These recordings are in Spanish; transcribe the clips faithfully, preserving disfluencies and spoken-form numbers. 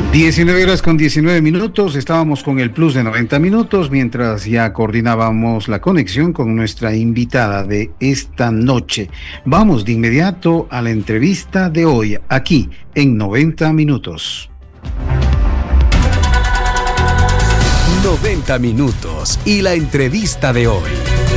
diecinueve horas con diecinueve minutos, estábamos con el plus de noventa minutos mientras ya coordinábamos la conexión con nuestra invitada de esta noche. Vamos de inmediato a la entrevista de hoy, aquí en noventa minutos. noventa minutos y la entrevista de hoy.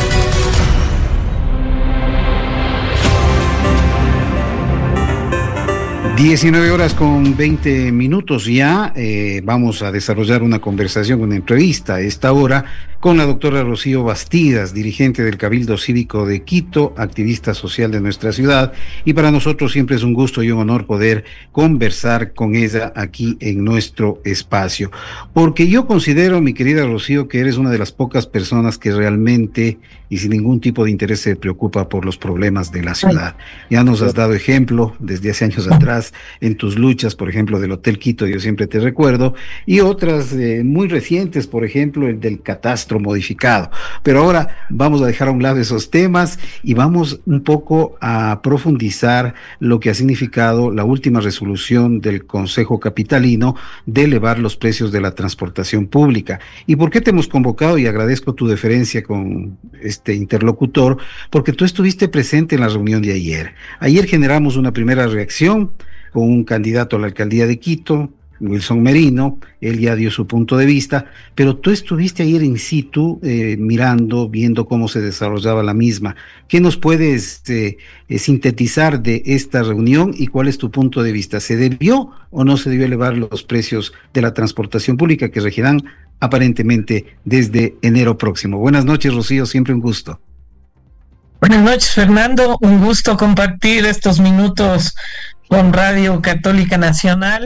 diecinueve horas con veinte minutos ya, eh, vamos a desarrollar una conversación, una entrevista a esta hora con la doctora Rocío Bastidas, dirigente del Cabildo Cívico de Quito, activista social de nuestra ciudad, y para nosotros siempre es un gusto y un honor poder conversar con ella aquí en nuestro espacio, porque yo considero, mi querida Rocío, que eres una de las pocas personas que realmente y sin ningún tipo de interés se preocupa por los problemas de la ciudad. Ya nos has dado ejemplo desde hace años atrás en tus luchas, por ejemplo, del Hotel Quito, yo siempre te recuerdo, y otras eh, muy recientes, por ejemplo, el del catastro modificado. Pero ahora vamos a dejar a un lado esos temas y vamos un poco a profundizar lo que ha significado la última resolución del Consejo Capitalino de elevar los precios de la transportación pública. ¿Y por qué te hemos convocado? Y agradezco tu deferencia con este interlocutor, porque tú estuviste presente en la reunión de ayer. Ayer generamos una primera reacción con un candidato a la alcaldía de Quito, Wilson Merino. Él ya dio su punto de vista, pero tú estuviste ayer in situ, eh, mirando, viendo cómo se desarrollaba la misma. ¿Qué nos puedes eh, eh, sintetizar de esta reunión y cuál es tu punto de vista? ¿Se debió o no se debió elevar los precios de la transportación pública que regirán aparentemente desde enero próximo? Buenas noches, Rocío, siempre un gusto. Buenas noches, Fernando, un gusto compartir estos minutos con Radio Católica Nacional,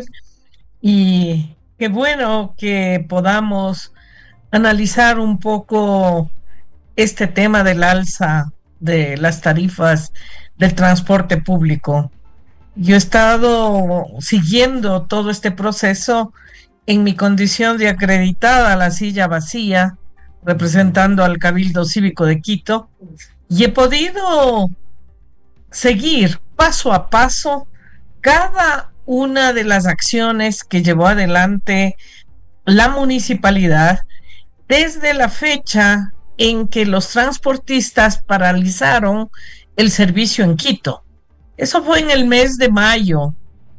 y qué bueno que podamos analizar un poco este tema del alza de las tarifas del transporte público. Yo he estado siguiendo todo este proceso en mi condición de acreditada a la silla vacía, representando al Cabildo Cívico de Quito, y he podido seguir paso a paso cada una de las acciones que llevó adelante la municipalidad desde la fecha en que los transportistas paralizaron el servicio en Quito. Eso fue en el mes de mayo,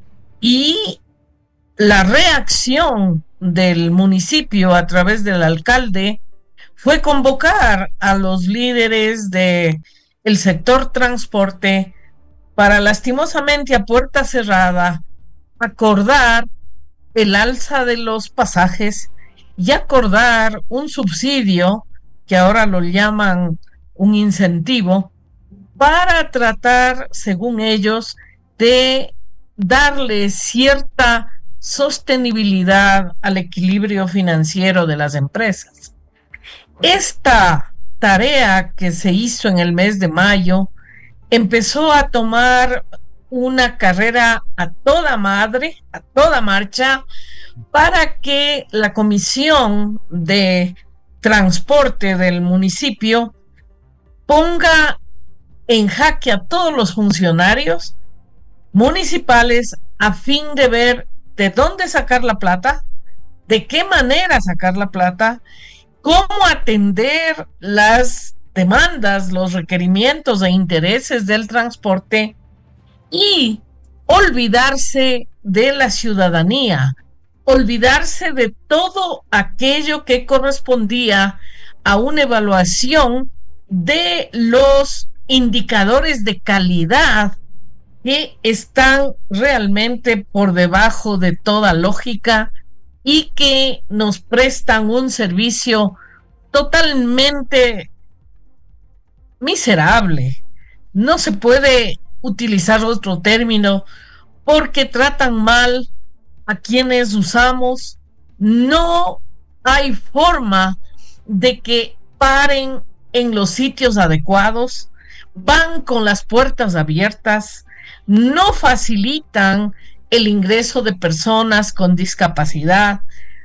y la reacción del municipio a través del alcalde fue convocar a los líderes del sector transporte para, lastimosamente a puerta cerrada, acordar el alza de los pasajes y acordar un subsidio, que ahora lo llaman un incentivo, para tratar, según ellos, de darle cierta sostenibilidad al equilibrio financiero de las empresas. Esta tarea que se hizo en el mes de mayo empezó a tomar una carrera a toda madre, a toda marcha, para que la Comisión de Transporte del municipio ponga en jaque a todos los funcionarios municipales a fin de ver de dónde sacar la plata, de qué manera sacar la plata, cómo atender las demandas, los requerimientos e intereses del transporte, y olvidarse de la ciudadanía, olvidarse de todo aquello que correspondía a una evaluación de los indicadores de calidad que están realmente por debajo de toda lógica y que nos prestan un servicio totalmente miserable. No se puede utilizar otro término, porque tratan mal a quienes usamos. No hay forma de que paren en los sitios adecuados, van con las puertas abiertas, no facilitan el ingreso de personas con discapacidad,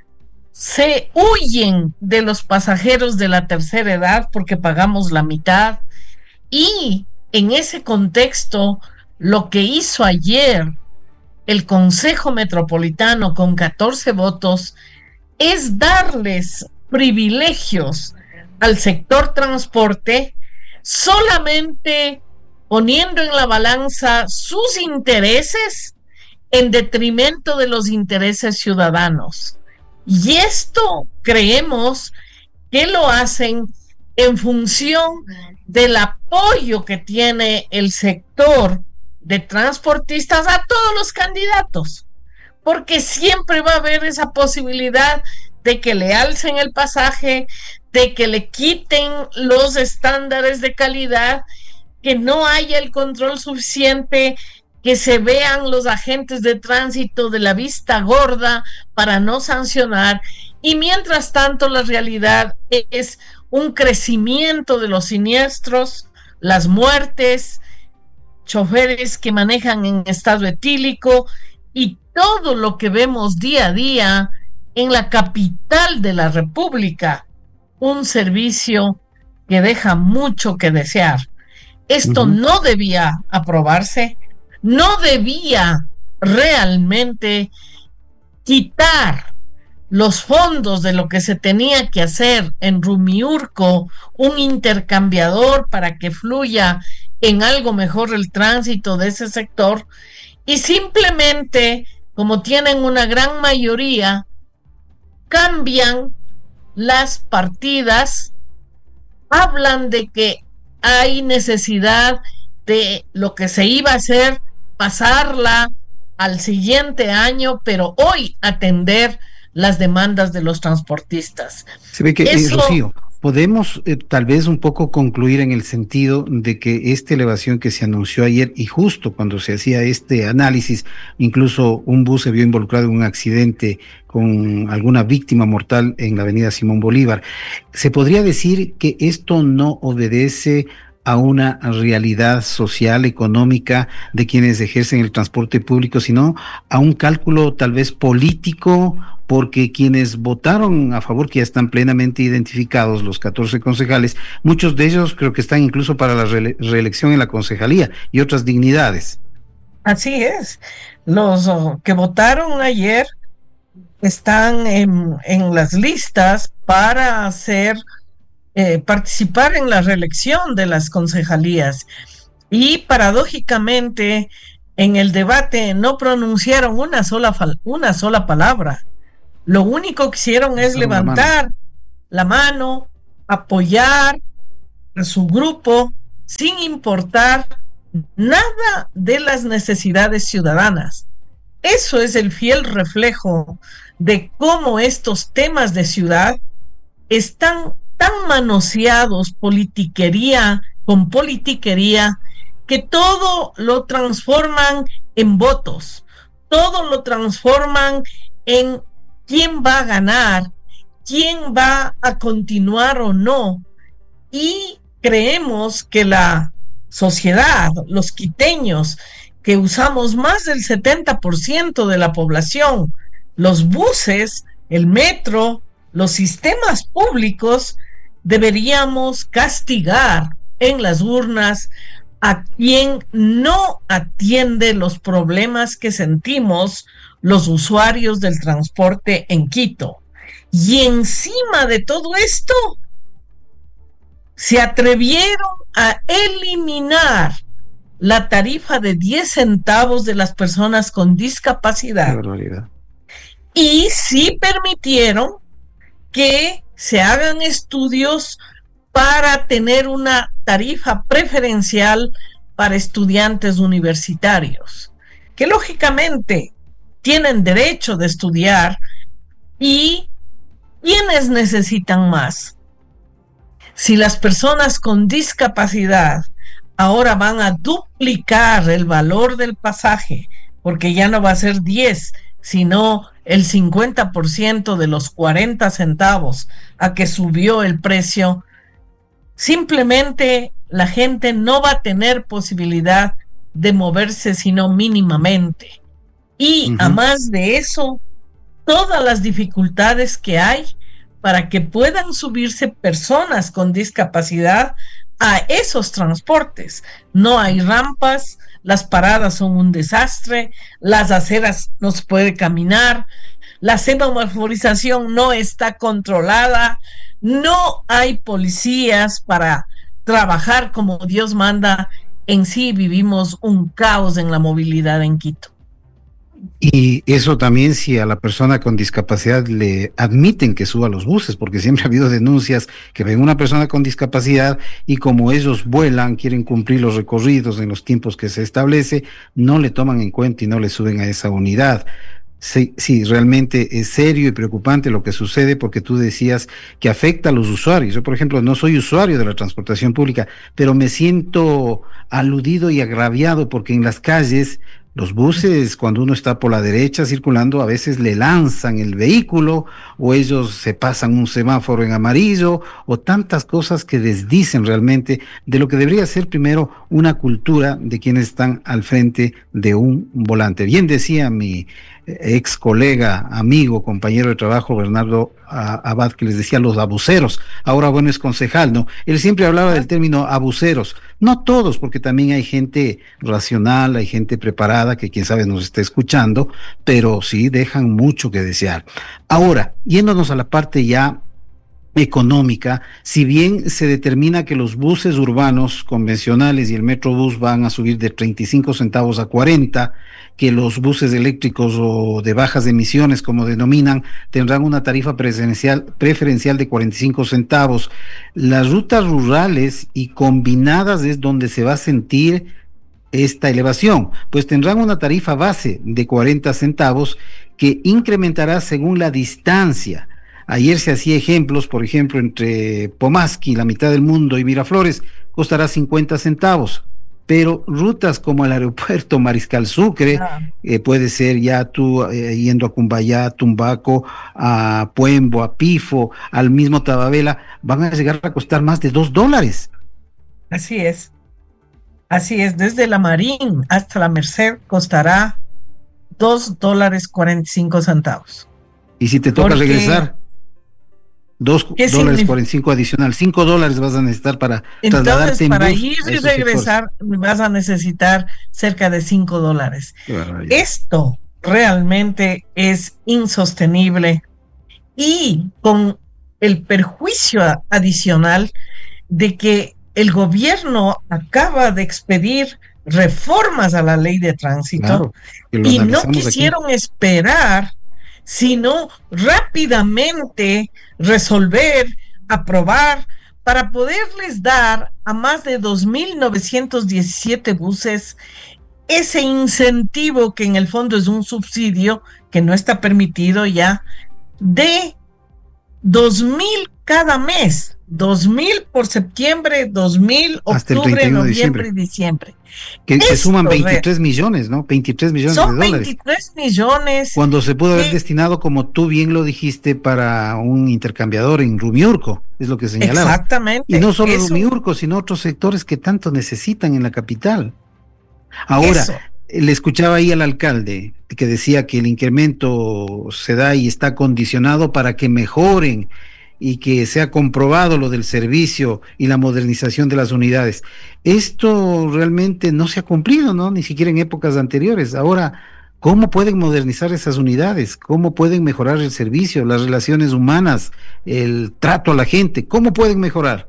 se huyen de los pasajeros de la tercera edad porque pagamos la mitad. Y en ese contexto, lo que hizo ayer el Consejo Metropolitano con catorce votos es darles privilegios al sector transporte solamente poniendo en la balanza sus intereses en detrimento de los intereses ciudadanos. Y esto creemos que lo hacen en función del apoyo que tiene el sector de transportistas a todos los candidatos, porque siempre va a haber esa posibilidad de que le alcen el pasaje, de que le quiten los estándares de calidad, que no haya el control suficiente, que se vean los agentes de tránsito de la vista gorda para no sancionar, y mientras tanto la realidad es un crecimiento de los siniestros, las muertes, choferes que manejan en estado etílico y todo lo que vemos día a día en la capital de la República, un servicio que deja mucho que desear. Esto uh-huh. no debía aprobarse, no debía realmente quitar los fondos de lo que se tenía que hacer en Rumiurco, un intercambiador para que fluya en algo mejor el tránsito de ese sector, y simplemente, como tienen una gran mayoría, cambian las partidas, hablan de que hay necesidad de lo que se iba a hacer, pasarla al siguiente año, pero hoy atender las demandas de los transportistas. Se ve que, Eso, eh, Rocío, podemos eh, tal vez un poco concluir en el sentido de que esta elevación que se anunció ayer, y justo cuando se hacía este análisis, incluso un bus se vio involucrado en un accidente con alguna víctima mortal en la avenida Simón Bolívar. ¿Se podría decir que esto no obedece a una realidad social, económica de quienes ejercen el transporte público, sino a un cálculo tal vez político, porque quienes votaron a favor, que ya están plenamente identificados, los catorce concejales, muchos de ellos creo que están incluso para la re- reelección en la concejalía y otras dignidades? Así es. Los uh, que votaron ayer están en, en las listas para hacer Eh, participar en la reelección de las concejalías, y paradójicamente en el debate no pronunciaron una sola fal- una sola palabra. Lo único que hicieron es levantar la mano, apoyar a su grupo sin importar nada de las necesidades ciudadanas. Eso es el fiel reflejo de cómo estos temas de ciudad están tan manoseados politiquería con politiquería, que todo lo transforman en votos, todo lo transforman en quién va a ganar, quién va a continuar o no, y creemos que la sociedad, los quiteños, que usamos más del setenta por ciento de la población, los buses, el metro, los sistemas públicos, deberíamos castigar en las urnas a quien no atiende los problemas que sentimos los usuarios del transporte en Quito. Y encima de todo esto, se atrevieron a eliminar la tarifa de diez centavos de las personas con discapacidad. Y sí permitieron que se hagan estudios para tener una tarifa preferencial para estudiantes universitarios, que lógicamente tienen derecho de estudiar, y ¿quiénes necesitan más? Si las personas con discapacidad ahora van a duplicar el valor del pasaje, porque ya no va a ser diez, sino el cincuenta por ciento de los cuarenta centavos a que subió el precio, simplemente la gente no va a tener posibilidad de moverse sino mínimamente. Y uh-huh. a más de eso, todas las dificultades que hay para que puedan subirse personas con discapacidad a esos transportes. No hay rampas, las paradas son un desastre, las aceras no se puede caminar, la semaforización no está controlada, no hay policías para trabajar como Dios manda. En sí vivimos un caos en la movilidad en Quito. Y eso también si a la persona con discapacidad le admiten que suba a los buses, porque siempre ha habido denuncias que ven una persona con discapacidad y como ellos vuelan, quieren cumplir los recorridos en los tiempos que se establece, no le toman en cuenta y no le suben a esa unidad. Sí, sí, realmente es serio y preocupante lo que sucede porque tú decías que afecta a los usuarios. Yo, por ejemplo, no soy usuario de la transportación pública, pero me siento aludido y agraviado porque en las calles los buses, cuando uno está por la derecha circulando, a veces le lanzan el vehículo o ellos se pasan un semáforo en amarillo o tantas cosas que desdicen realmente de lo que debería ser primero una cultura de quienes están al frente de un volante. Bien decía mi ex colega, amigo, compañero de trabajo, Bernardo Abad, que les decía los abuseros. Ahora, bueno, es concejal, ¿no? Él siempre hablaba del término abuseros. No todos, porque también hay gente racional, hay gente preparada que quién sabe nos está escuchando, pero sí dejan mucho que desear. Ahora, yéndonos a la parte ya económica, si bien se determina que los buses urbanos convencionales y el Metrobús van a subir de treinta y cinco centavos a cuarenta, que los buses eléctricos o de bajas emisiones, como denominan, tendrán una tarifa preferencial, preferencial de cuarenta y cinco centavos. Las rutas rurales y combinadas es donde se va a sentir esta elevación, pues tendrán una tarifa base de cuarenta centavos que incrementará según la distancia. Ayer se hacía ejemplos, por ejemplo, entre Pomasqui, la mitad del mundo, y Miraflores, costará cincuenta centavos. Pero rutas como el aeropuerto Mariscal Sucre, ah. eh, puede ser ya tú eh, yendo a Cumbayá, Tumbaco, a Puembo, a Pifo, al mismo Tababela, van a llegar a costar más de dos dólares. Así es. Así es, desde la Marín hasta la Merced costará dos dólares cuarenta y cinco centavos. Y si te toca Porque... regresar, dos dólares cuarenta y cinco adicional, cinco dólares vas a necesitar para Entonces, trasladarte en para bus ir y regresar sectores. Vas a necesitar cerca de cinco dólares. Esto realmente es insostenible y con el perjuicio adicional de que el gobierno acaba de expedir reformas a la ley de tránsito, claro, y no quisieron aquí. esperar, sino rápidamente resolver, aprobar, para poderles dar a más de dos mil novecientos diecisiete buses ese incentivo que en el fondo es un subsidio que no está permitido ya, de dos mil cada mes, dos mil por septiembre, dos mil octubre, noviembre y diciembre. Que, que suman veintitrés millones, ¿no? veintitrés millones de dólares. Son veintitrés millones. Cuando se pudo haber destinado, como tú bien lo dijiste, para un intercambiador en Rumiurco, es lo que señalabas. Exactamente. Y no solo eso. Rumiurco, sino otros sectores que tanto necesitan en la capital. Ahora, eso. Le escuchaba ahí al alcalde que decía que el incremento se da y está condicionado para que mejoren y que sea comprobado lo del servicio y la modernización de las unidades. Esto realmente no se ha cumplido, ¿no? Ni siquiera en épocas anteriores. Ahora, ¿cómo pueden modernizar esas unidades? ¿Cómo pueden mejorar el servicio, las relaciones humanas, el trato a la gente? ¿Cómo pueden mejorar?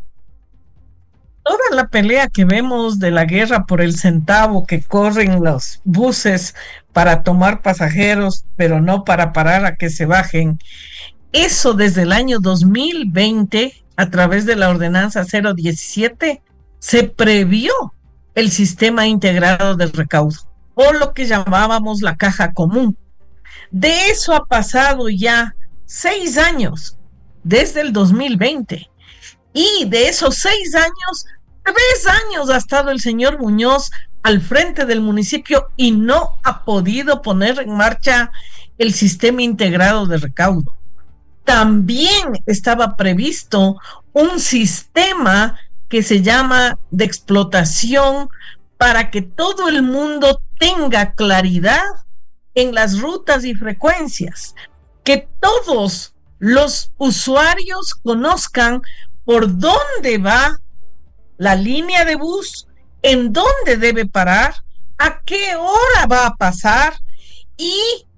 Toda la pelea que vemos de la guerra por el centavo que corren los buses para tomar pasajeros, pero no para parar a que se bajen, eso desde el año dos mil veinte, a través de la ordenanza cero diecisiete, se previó el sistema integrado de recaudo, o lo que llamábamos la caja común. De eso ha pasado ya seis años, desde el dos mil veinte. Y de esos seis años, tres años ha estado el señor Muñoz al frente del municipio y no ha podido poner en marcha el sistema integrado de recaudo. También estaba previsto un sistema que se llama de explotación para que todo el mundo tenga claridad en las rutas y frecuencias, que todos los usuarios conozcan por dónde va la línea de bus, en dónde debe parar, a qué hora va a pasar, y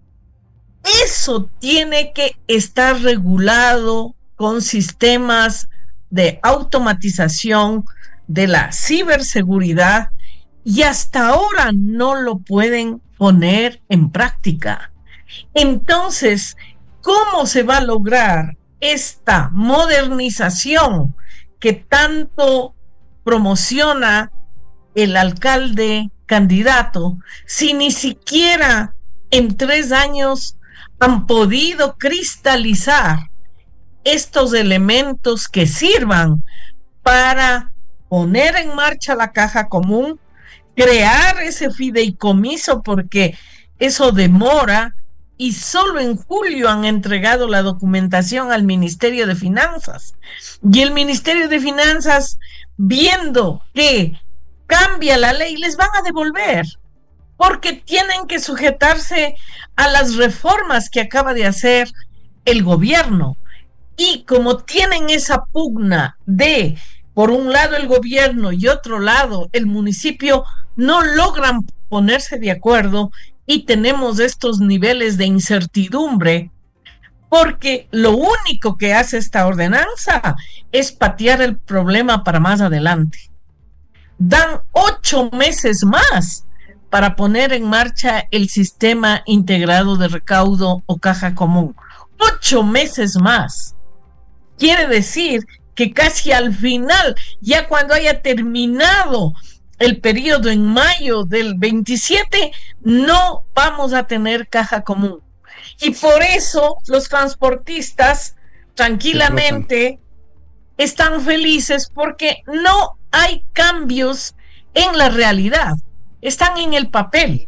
eso tiene que estar regulado con sistemas de automatización de la ciberseguridad, y hasta ahora no lo pueden poner en práctica. Entonces, ¿cómo se va a lograr esta modernización que tanto promociona el alcalde candidato si ni siquiera en tres años han podido cristalizar estos elementos que sirvan para poner en marcha la caja común, crear ese fideicomiso, porque eso demora, y solo en julio han entregado la documentación al Ministerio de Finanzas. Y el Ministerio de Finanzas, viendo que cambia la ley, les van a devolver, porque tienen que sujetarse a las reformas que acaba de hacer el gobierno. Y como tienen esa pugna de, por un lado el gobierno y otro lado el municipio, no logran ponerse de acuerdo, y tenemos estos niveles de incertidumbre, porque lo único que hace esta ordenanza es patear el problema para más adelante. Dan ocho meses más para poner en marcha el sistema integrado de recaudo o caja común. Ocho meses más. Quiere decir que casi al final, ya cuando haya terminado el periodo en mayo del veintisiete, no vamos a tener caja común. Y por eso los transportistas tranquilamente están felices, porque no hay cambios en la realidad, están en el papel.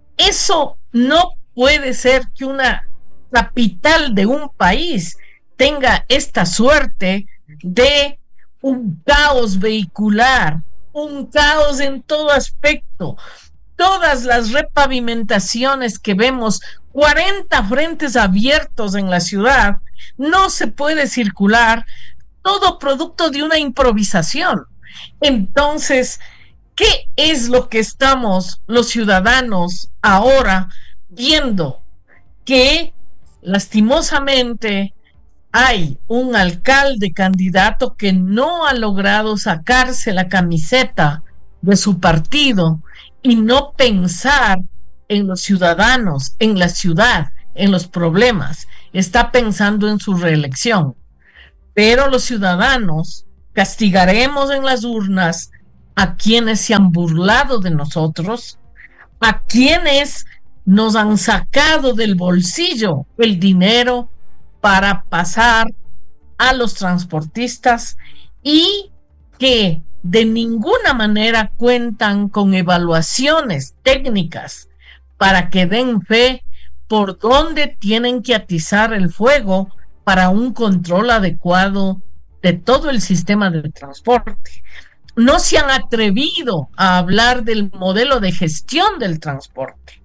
Eso no puede ser que una capital de un país tenga esta suerte de un caos vehicular, un caos en todo aspecto. Todas las repavimentaciones que vemos, cuarenta frentes abiertos en la ciudad, no se puede circular, todo producto de una improvisación. Entonces, ¿qué es lo que estamos los ciudadanos ahora viendo? Que lastimosamente hay un alcalde candidato que no ha logrado sacarse la camiseta de su partido y no pensar en los ciudadanos, en la ciudad, en los problemas. Está pensando en su reelección. Pero los ciudadanos castigaremos en las urnas a quienes se han burlado de nosotros, a quienes nos han sacado del bolsillo el dinero para pasar a los transportistas, y que de ninguna manera cuentan con evaluaciones técnicas para que den fe por dónde tienen que atizar el fuego para un control adecuado de todo el sistema de transporte. No se han atrevido a hablar del modelo de gestión del transporte,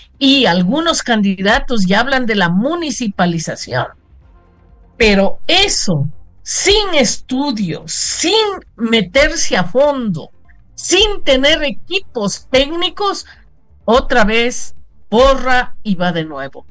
y algunos candidatos ya hablan de la municipalización. Pero eso, sin estudios, sin meterse a fondo, sin tener equipos técnicos, otra vez borra y va de nuevo.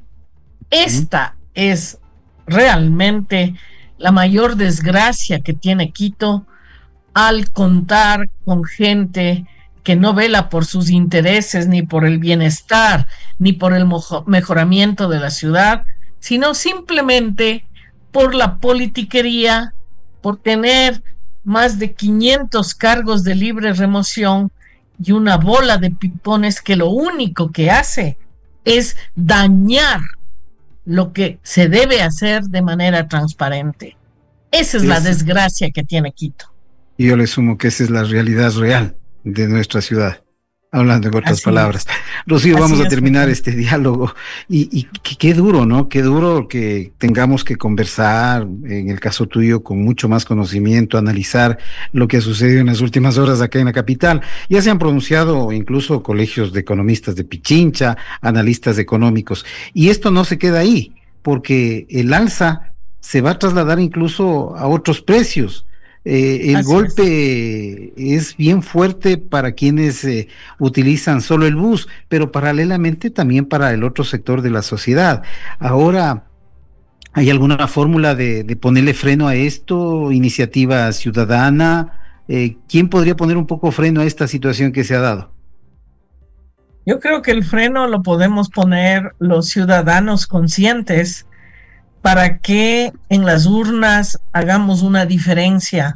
Esta es realmente la mayor desgracia que tiene Quito al contar con gente que no vela por sus intereses, ni por el bienestar, ni por el mejoramiento de la ciudad, sino simplemente por la politiquería, por tener más de quinientos cargos de libre remoción y una bola de pipones que lo único que hace es dañar lo que se debe hacer de manera transparente. Esa es, es la desgracia que tiene Quito. Y yo le sumo que esa es la realidad real de nuestra ciudad, hablando en otras Así palabras. Es. Rocío, Así vamos a terminar es. este diálogo, y, y qué, qué duro, ¿no? Qué duro que tengamos que conversar, en el caso tuyo, con mucho más conocimiento, analizar lo que ha sucedido en las últimas horas acá en la capital. Ya se han pronunciado incluso colegios de economistas de Pichincha, analistas económicos, y esto no se queda ahí, porque el alza se va a trasladar incluso a otros precios. Eh, el Así golpe es. es bien fuerte para quienes eh, utilizan solo el bus, pero paralelamente también para el otro sector de la sociedad. Ahora, ¿hay alguna fórmula de, de ponerle freno a esto? ¿Iniciativa ciudadana? Eh, ¿quién podría poner un poco freno a esta situación que se ha dado? Yo creo que el freno lo podemos poner los ciudadanos conscientes para que en las urnas hagamos una diferencia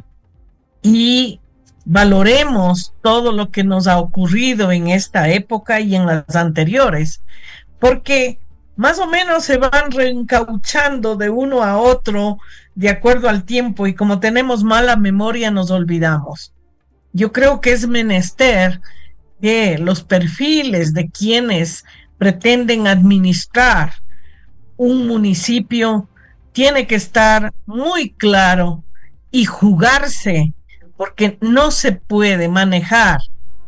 y valoremos todo lo que nos ha ocurrido en esta época y en las anteriores, porque más o menos se van reencauchando de uno a otro de acuerdo al tiempo, y como tenemos mala memoria nos olvidamos. Yo creo que es menester que los perfiles de quienes pretenden administrar un municipio tiene que estar muy claro y jugarse, porque no se puede manejar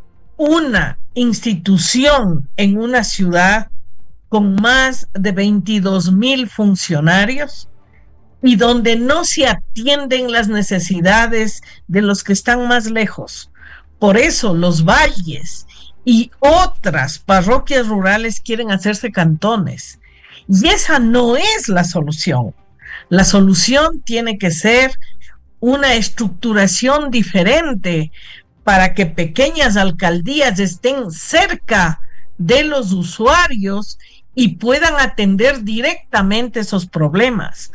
una institución en una ciudad con más de veintidós mil funcionarios y donde no se atienden las necesidades de los que están más lejos. Por eso los valles y otras parroquias rurales quieren hacerse cantones. Y esa no es la solución. La solución tiene que ser una estructuración diferente para que pequeñas alcaldías estén cerca de los usuarios y puedan atender directamente esos problemas.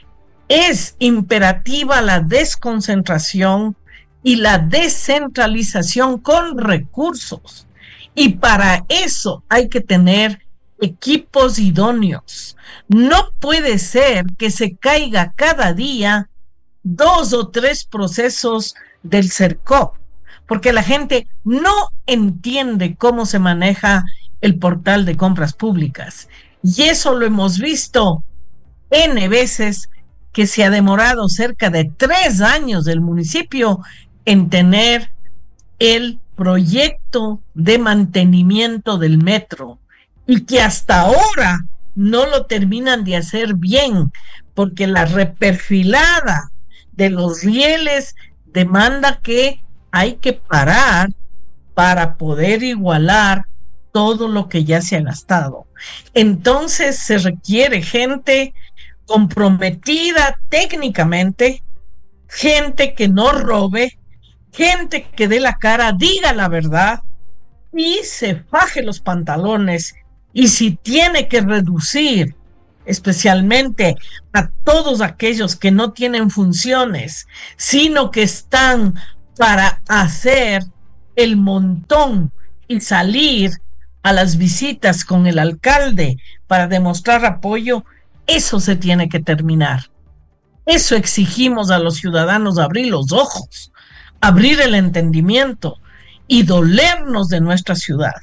Es imperativa la desconcentración y la descentralización con recursos. Y para eso hay que tener equipos idóneos. No puede ser que se caiga cada día dos o tres procesos del CERCOP, porque la gente no entiende cómo se maneja el portal de compras públicas. Y eso lo hemos visto N veces, que se ha demorado cerca de tres años del municipio en tener el proyecto de mantenimiento del metro, y que hasta ahora no lo terminan de hacer bien, porque la reperfilada de los rieles demanda que hay que parar para poder igualar todo lo que ya se ha gastado. Entonces se requiere gente comprometida técnicamente, gente que no robe, gente que dé la cara, diga la verdad y se faje los pantalones. Y si tiene que reducir especialmente a todos aquellos que no tienen funciones, sino que están para hacer el montón y salir a las visitas con el alcalde para demostrar apoyo, eso se tiene que terminar. Eso exigimos a los ciudadanos, abrir los ojos, abrir el entendimiento y dolernos de nuestra ciudad.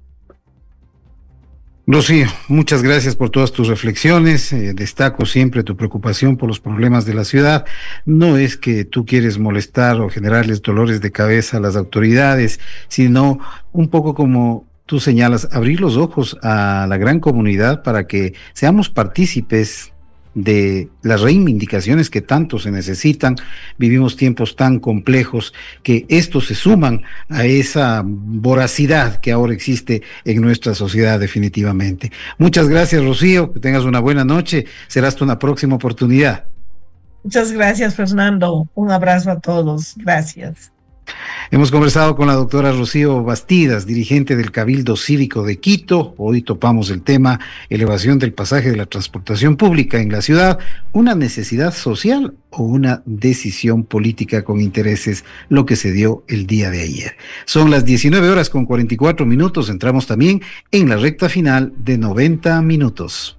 Rocío, muchas gracias por todas tus reflexiones. Eh, destaco siempre tu preocupación por los problemas de la ciudad. No es que tú quieres molestar o generarles dolores de cabeza a las autoridades, sino un poco como tú señalas, abrir los ojos a la gran comunidad para que seamos partícipes de las reivindicaciones que tanto se necesitan. Vivimos tiempos tan complejos que estos se suman a esa voracidad que ahora existe en nuestra sociedad definitivamente. Muchas gracias, Rocío, que tengas una buena noche, será hasta una próxima oportunidad. Muchas gracias, Fernando, un abrazo a todos, gracias. Hemos conversado con la doctora Rocío Bastidas, dirigente del Cabildo Cívico de Quito. Hoy topamos el tema elevación del pasaje de la transportación pública en la ciudad, una necesidad social o una decisión política con intereses, lo que se dio el día de ayer. Son las diecinueve horas con cuarenta y cuatro minutos, entramos también en la recta final de noventa minutos.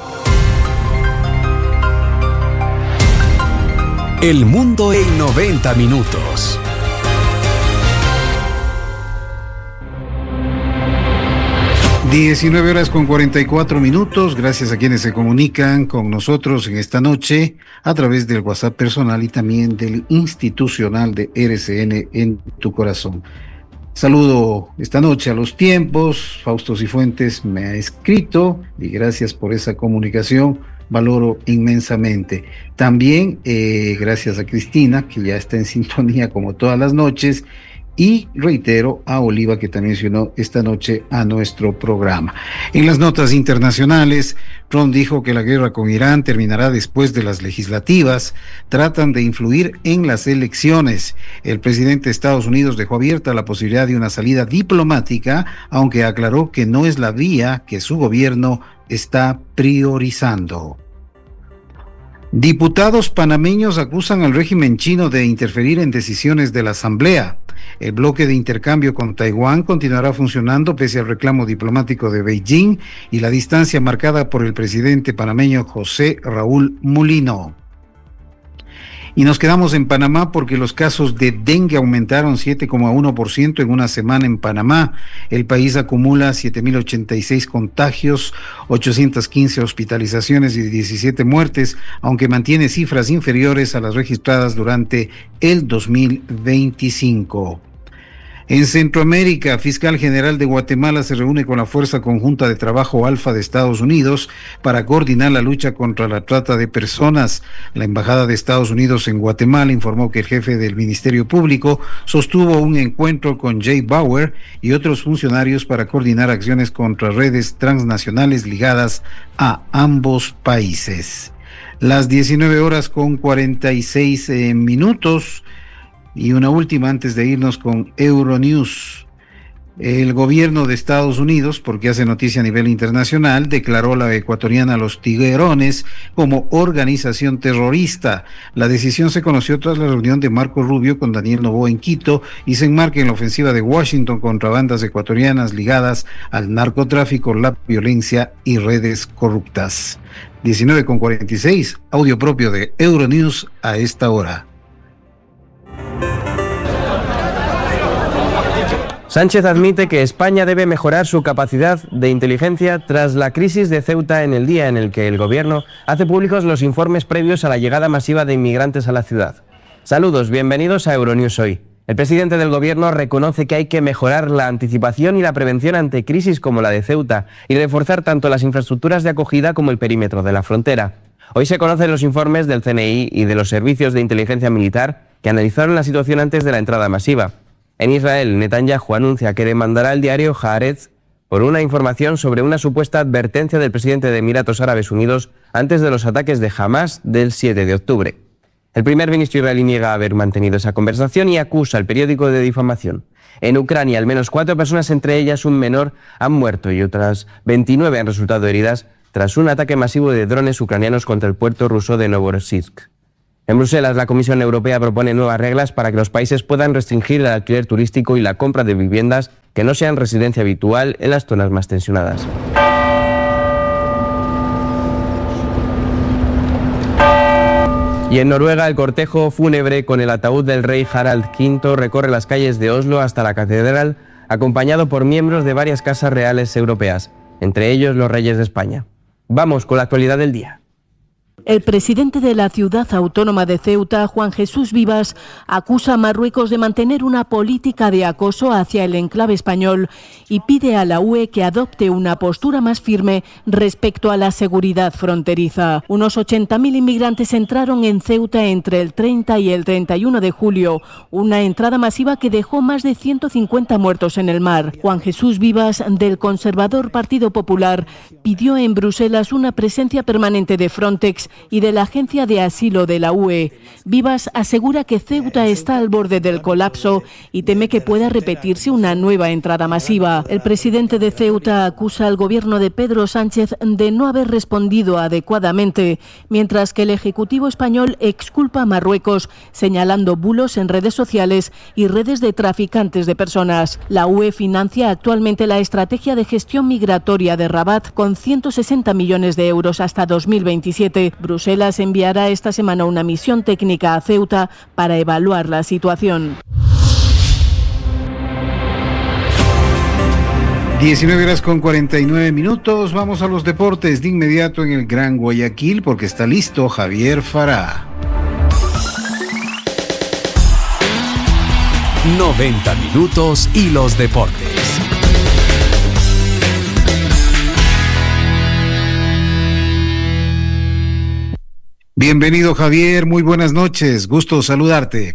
El mundo en noventa minutos. diecinueve horas con cuarenta y cuatro minutos, gracias a quienes se comunican con nosotros en esta noche a través del WhatsApp personal y también del institucional de R C N en tu corazón. Saludo esta noche a Los Tiempos, Fausto Cifuentes me ha escrito y gracias por esa comunicación. valoro inmensamente. También eh, gracias a Cristina, que ya está en sintonía como todas las noches, y reitero a Oliva, que también se unió esta noche a nuestro programa. En las notas internacionales, Trump dijo que la guerra con Irán terminará después de las legislativas. Tratan de influir en las elecciones. El presidente de Estados Unidos dejó abierta la posibilidad de una salida diplomática, aunque aclaró que no es la vía que su gobierno está priorizando. Diputados panameños acusan al régimen chino de interferir en decisiones de la Asamblea. El bloque de intercambio con Taiwán continuará funcionando pese al reclamo diplomático de Beijing y la distancia marcada por el presidente panameño José Raúl Mulino. Y nos quedamos en Panamá porque los casos de dengue aumentaron siete coma uno por ciento en una semana en Panamá. El país acumula siete mil ochenta y seis contagios, ochocientas quince hospitalizaciones y diecisiete muertes, aunque mantiene cifras inferiores a las registradas durante el dos mil veinticinco. En Centroamérica, fiscal general de Guatemala se reúne con la Fuerza Conjunta de Trabajo Alfa de Estados Unidos para coordinar la lucha contra la trata de personas. La Embajada de Estados Unidos en Guatemala informó que el jefe del Ministerio Público sostuvo un encuentro con Jay Bauer y otros funcionarios para coordinar acciones contra redes transnacionales ligadas a ambos países. Las diecinueve horas con cuarenta y seis eh, minutos. Y una última antes de irnos con Euronews. El gobierno de Estados Unidos, porque hace noticia a nivel internacional, declaró a la ecuatoriana Los Tiguerones como organización terrorista. La decisión se conoció tras la reunión de Marco Rubio con Daniel Noboa en Quito y se enmarca en la ofensiva de Washington contra bandas ecuatorianas ligadas al narcotráfico, la violencia y redes corruptas. diecinueve con cuarenta y seis, audio propio de Euronews a esta hora. Sánchez admite que España debe mejorar su capacidad de inteligencia tras la crisis de Ceuta, en el día en el que el gobierno hace públicos los informes previos a la llegada masiva de inmigrantes a la ciudad. Saludos, bienvenidos a Euronews Hoy. El presidente del gobierno reconoce que hay que mejorar la anticipación y la prevención ante crisis como la de Ceuta y reforzar tanto las infraestructuras de acogida como el perímetro de la frontera. Hoy se conocen los informes del C N I y de los servicios de inteligencia militar que analizaron la situación antes de la entrada masiva. En Israel, Netanyahu anuncia que demandará al diario Haaretz por una información sobre una supuesta advertencia del presidente de Emiratos Árabes Unidos antes de los ataques de Hamás del siete de octubre. El primer ministro israelí niega haber mantenido esa conversación y acusa al periódico de difamación. En Ucrania, al menos cuatro personas, entre ellas un menor, han muerto y otras veintinueve han resultado heridas tras un ataque masivo de drones ucranianos contra el puerto ruso de Novorossiysk. En Bruselas, la Comisión Europea propone nuevas reglas para que los países puedan restringir el alquiler turístico y la compra de viviendas que no sean residencia habitual en las zonas más tensionadas. Y en Noruega, el cortejo fúnebre con el ataúd del rey Harald quinto recorre las calles de Oslo hasta la catedral, acompañado por miembros de varias casas reales europeas, entre ellos los reyes de España. Vamos con la actualidad del día. El presidente de la ciudad autónoma de Ceuta, Juan Jesús Vivas, acusa a Marruecos de mantener una política de acoso hacia el enclave español y pide a la U E que adopte una postura más firme respecto a la seguridad fronteriza. Unos ochenta mil inmigrantes entraron en Ceuta entre el treinta y el treinta y uno de julio, una entrada masiva que dejó más de ciento cincuenta muertos en el mar. Juan Jesús Vivas, del conservador Partido Popular, pidió en Bruselas una presencia permanente de Frontex y de la Agencia de Asilo de la U E. Vivas asegura que Ceuta está al borde del colapso y teme que pueda repetirse una nueva entrada masiva. El presidente de Ceuta acusa al gobierno de Pedro Sánchez de no haber respondido adecuadamente, mientras que el Ejecutivo español exculpa a Marruecos, señalando bulos en redes sociales y redes de traficantes de personas. La U E financia actualmente la estrategia de gestión migratoria de Rabat con ciento sesenta millones de euros hasta dos mil veintisiete. Bruselas enviará esta semana una misión técnica a Ceuta para evaluar la situación. diecinueve horas con cuarenta y nueve minutos. Vamos a los deportes de inmediato en el Gran Guayaquil porque está listo Javier Farah. noventa minutos y los deportes. Bienvenido, Javier, muy buenas noches, gusto saludarte.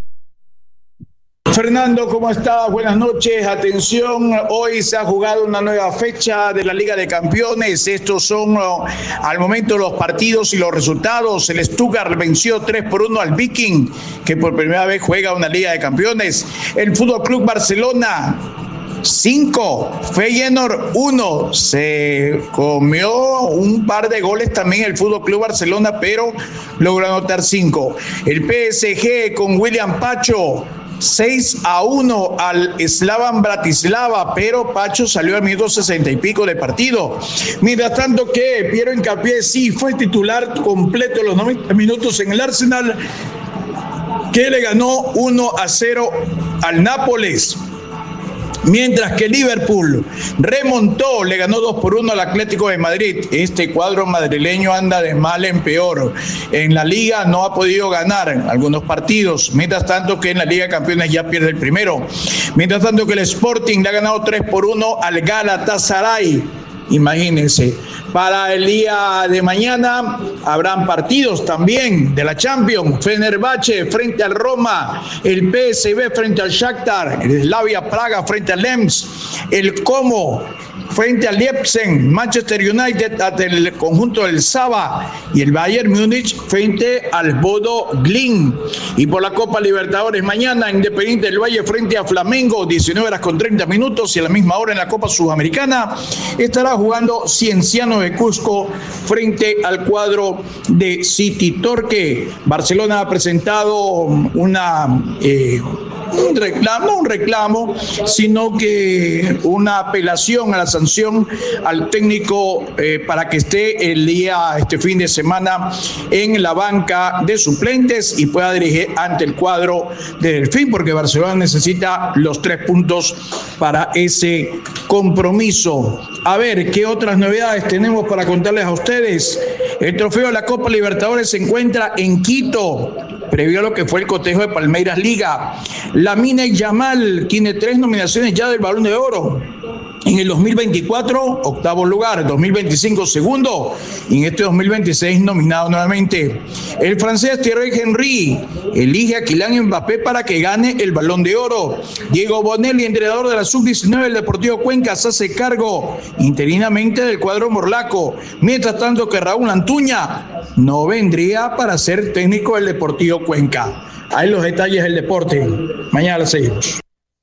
Fernando, ¿cómo estás? Buenas noches. Atención, hoy se ha jugado una nueva fecha de la Liga de Campeones. Estos son uh, al momento los partidos y los resultados. El Stuttgart venció tres por uno al Viking, que por primera vez juega una Liga de Campeones. El Fútbol Club Barcelona cinco, Feyenoord uno. Se comió un par de goles también el Fútbol Club Barcelona, pero logró anotar cinco. El P S G con William Pacho seis a uno al Slavan Bratislava, pero Pacho salió al minuto sesenta y pico de partido. Mientras tanto que Piero Hincapié sí fue titular completo los noventa minutos en el Arsenal, que le ganó uno a cero al Nápoles. Mientras que Liverpool remontó, le ganó dos por uno al Atlético de Madrid. Este cuadro madrileño anda de mal en peor. En la Liga no ha podido ganar algunos partidos, mientras tanto que en la Liga de Campeones ya pierde el primero. Mientras tanto que el Sporting le ha ganado tres por uno al Galatasaray. Imagínense, para el día de mañana habrán partidos también de la Champions. Fenerbahce frente al Roma, el P S V frente al Shakhtar, el Slavia Praga frente al Lens, el Como frente al Leipzig, Manchester United ante el conjunto del Saba y el Bayern Múnich frente al Bodo Glimt. Y por la Copa Libertadores mañana, Independiente del Valle frente a Flamengo, diecinueve horas con treinta minutos, y a la misma hora en la Copa Sudamericana estará jugando Cienciano de Cusco frente al cuadro de City Torque. Barcelona ha presentado una eh, un reclamo, no un reclamo, sino que una apelación a la sanción al técnico eh, para que esté el día, este fin de semana, en la banca de suplentes y pueda dirigir ante el cuadro de Delfín, porque Barcelona necesita los tres puntos para ese compromiso. A ver, ¿qué otras novedades tenemos para contarles a ustedes? El trofeo de la Copa Libertadores se encuentra en Quito, previo a lo que fue el cotejo de Palmeiras Liga. Lamine Yamal tiene tres nominaciones ya del Balón de Oro. En el dos mil veinticuatro, octavo lugar, dos mil veinticinco, segundo, y en este dos mil veintiséis nominado nuevamente. El francés Thierry Henry elige a Kylian Mbappé para que gane el Balón de Oro. Diego Bonelli, entrenador de la sub diecinueve del Deportivo Cuenca, se hace cargo interinamente del cuadro morlaco, mientras tanto que Raúl Antuña no vendría para ser técnico del Deportivo Cuenca. Ahí los detalles del deporte. Mañana la seguimos.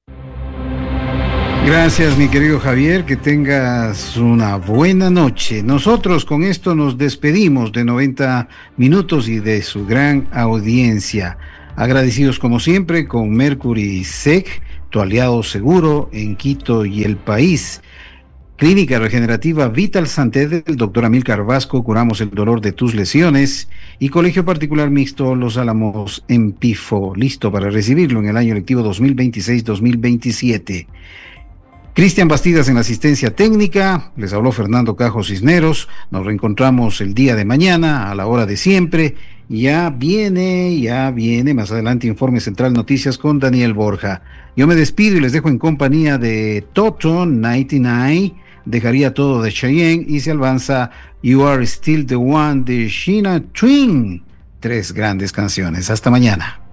Gracias, mi querido Javier, que tengas una buena noche. Nosotros con esto nos despedimos de noventa minutos y de su gran audiencia. Agradecidos como siempre con Mercury S E C, tu aliado seguro en Quito y el país. Clínica Regenerativa Vital Santé del doctor Amílcar Vasco, curamos el dolor de tus lesiones. Y Colegio Particular Mixto Los Álamos en Pifo, listo para recibirlo en el año lectivo dos mil veintiséis dos mil veintisiete. Cristian Bastidas en la asistencia técnica, les habló Fernando Cajo Cisneros. Nos reencontramos el día de mañana a la hora de siempre. Ya viene, ya viene más adelante Informe Central Noticias con Daniel Borja. Yo me despido y les dejo en compañía de Toto noventa y nueve, Dejaría Todo de Cheyenne, y se avanza You Are Still the One de Sheena Twain. Tres grandes canciones. Hasta mañana.